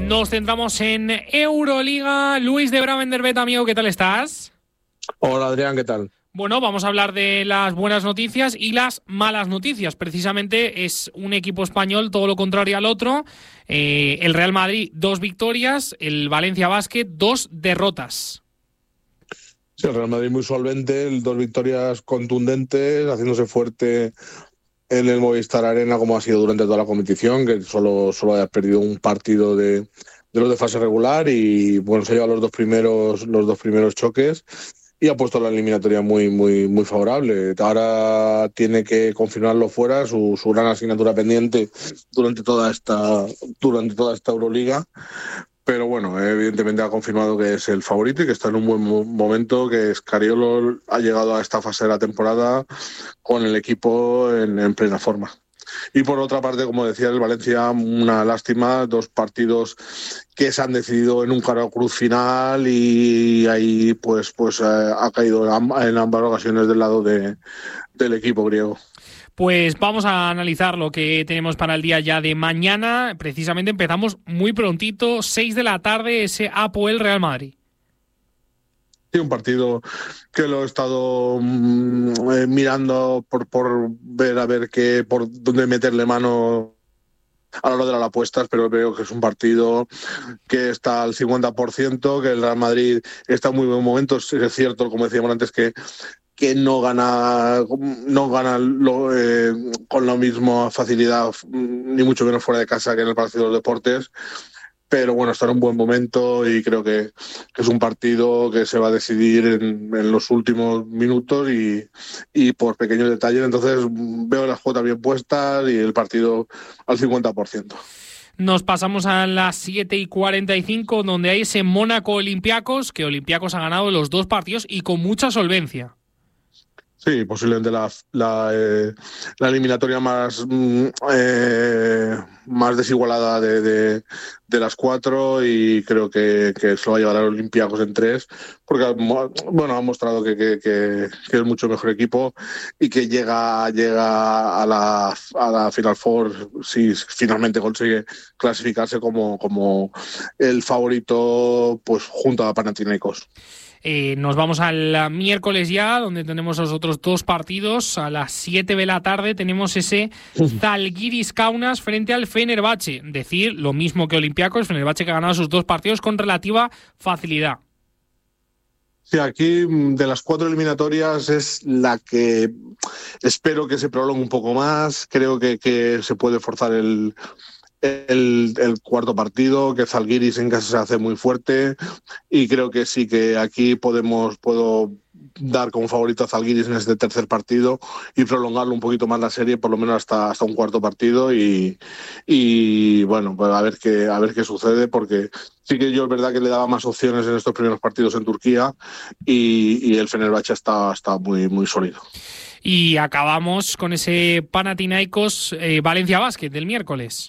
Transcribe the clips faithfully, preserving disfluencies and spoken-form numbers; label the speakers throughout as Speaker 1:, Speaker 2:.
Speaker 1: Nos centramos en Euroliga. Luis de Bravenderbet, amigo, ¿qué tal estás?
Speaker 2: Hola Adrián, ¿qué tal?
Speaker 1: Bueno, vamos a hablar de las buenas noticias y las malas noticias. Precisamente es un equipo español todo lo contrario al otro. Eh, el Real Madrid, dos victorias. El Valencia Basket, dos derrotas.
Speaker 2: Sí, el Real Madrid muy solvente, dos victorias contundentes, haciéndose fuerte en el Movistar Arena como ha sido durante toda la competición, que solo, solo haya perdido un partido de, de los de fase regular y bueno, se lleva los dos primeros, los dos primeros choques. Y ha puesto la eliminatoria muy, muy, muy favorable. Ahora tiene que confirmarlo fuera, su, su gran asignatura pendiente durante toda esta, durante toda esta Euroliga. Pero bueno, evidentemente ha confirmado que es el favorito y que está en un buen momento, que Scariolo ha llegado a esta fase de la temporada con el equipo en, en plena forma. Y por otra parte, como decía el Valencia, una lástima, dos partidos que se han decidido en un cara cruz final y ahí pues pues eh, ha caído en ambas ocasiones del lado de, del equipo griego.
Speaker 1: Pues vamos a analizar lo que tenemos para el día ya de mañana. Precisamente empezamos muy prontito, seis de la tarde, ese Apoel Real Madrid.
Speaker 2: Sí, un partido que lo he estado mmm, eh, mirando por, por ver a ver qué, por dónde meterle mano a la hora de las apuestas, pero veo que es un partido que está al cincuenta por ciento, que el Real Madrid está en muy buen momento. Es cierto, como decíamos antes, que que no gana no gana lo, eh, con la misma facilidad, ni mucho menos fuera de casa que en el Palacio de los Deportes, pero bueno, está en un buen momento y creo que, que es un partido que se va a decidir en, en los últimos minutos y, y por pequeños detalles. Entonces veo las cuotas bien puestas y el partido al cincuenta por ciento.
Speaker 1: Nos pasamos a las siete y cuarenta y cinco, donde hay ese Mónaco-Olympiacos, que Olympiacos ha ganado los dos partidos y con mucha solvencia.
Speaker 2: Sí, posiblemente la, la, eh, la eliminatoria más, eh, más desigualada de, de, de las cuatro, y creo que, que se lo va a llevar a Olympiacos en tres, porque bueno, ha mostrado que, que, que, que es mucho mejor equipo y que llega, llega a, la, a la Final Four si finalmente consigue clasificarse como, como el favorito, pues junto a Panathinaikos.
Speaker 1: Eh, nos vamos al miércoles ya, donde tenemos los otros dos partidos. A las siete de la tarde tenemos ese Zalgiris Kaunas frente al Fenerbahce. Decir lo mismo que Olympiacos, el Fenerbahce que ha ganado sus dos partidos con relativa facilidad.
Speaker 2: Sí, aquí de las cuatro eliminatorias es la que espero que se prolongue un poco más. Creo que, que se puede forzar el... El, el cuarto partido, que Zalgiris en casa se hace muy fuerte, y creo que sí que aquí podemos puedo dar como favorito a Zalgiris en este tercer partido y prolongarlo un poquito más la serie, por lo menos hasta, hasta un cuarto partido, y, y bueno, pues a ver qué a ver qué sucede, porque sí que yo es verdad que le daba más opciones en estos primeros partidos en Turquía, y, y el Fenerbahce está, está muy, muy sólido.
Speaker 1: Y acabamos con ese Panathinaikos eh, Valencia Basket del miércoles.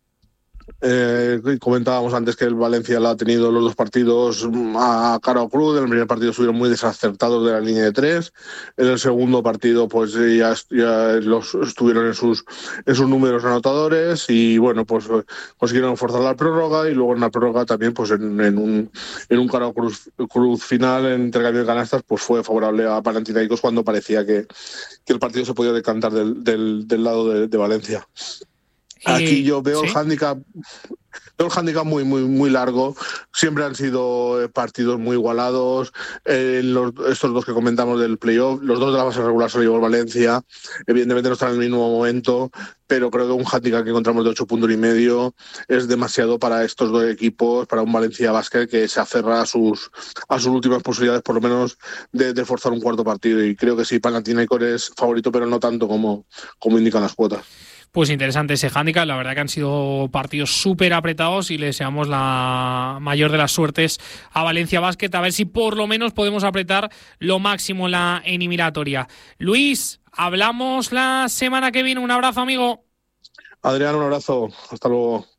Speaker 2: Eh, comentábamos antes que el Valencia la ha tenido los dos partidos a cara o cruz. En el primer partido estuvieron muy desacertados de la línea de tres. En el segundo partido pues ya, ya los estuvieron en sus, en sus números anotadores y bueno, pues consiguieron forzar la prórroga, y luego en la prórroga también pues en, en un en un cara o cruz, cruz final en intercambio de canastas pues fue favorable a Panathinaikos cuando parecía que, que el partido se podía decantar del, del, del lado de, de Valencia. Aquí yo veo ¿sí? el hándicap, veo el hándicap muy, muy, muy largo. Siempre han sido partidos muy igualados. Eh, los, estos dos que comentamos del playoff, los dos de la fase regular se lo llevó el Valencia. Evidentemente no están en el mismo momento, pero creo que un hándicap que encontramos de ocho puntos y medio es demasiado para estos dos equipos, para un Valencia Basket que se aferra a sus, a sus últimas posibilidades, por lo menos, de, de forzar un cuarto partido. Y creo que sí, Panathinaikos es favorito, pero no tanto como, como indican las cuotas.
Speaker 1: Pues interesante ese hándicap, la verdad que han sido partidos súper apretados y le deseamos la mayor de las suertes a Valencia Basket, a ver si por lo menos podemos apretar lo máximo en la eliminatoria. Luis, hablamos la semana que viene, un abrazo, amigo.
Speaker 2: Adrián, un abrazo, hasta luego.